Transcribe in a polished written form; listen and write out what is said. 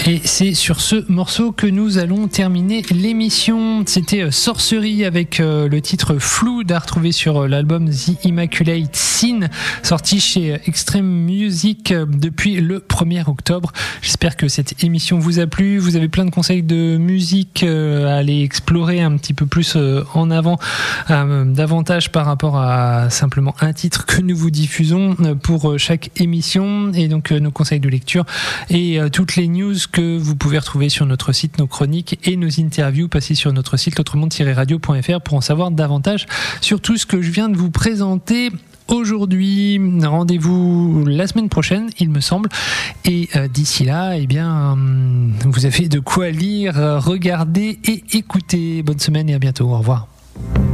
Et c'est sur ce morceau que nous allons terminer l'émission. C'était Sorcery avec le titre Flood à retrouver sur l'album The Immaculate Sin, sorti chez Extreme Music depuis le 1er octobre. J'espère que cette émission vous a plu. Vous avez plein de conseils de musique à aller explorer un petit peu plus en avant, davantage par rapport à simplement un titre que nous vous diffusons pour chaque émission, et donc nos conseils de lecture et toutes les news que vous pouvez retrouver sur notre site, nos chroniques et nos interviews. Passez sur notre site l'autre-monde-radio.fr pour en savoir davantage sur tout ce que je viens de vous présenter aujourd'hui. Rendez-vous la semaine prochaine, il me semble, et d'ici là, eh bien, vous avez de quoi lire, regarder et écouter. Bonne semaine et à bientôt. Au revoir.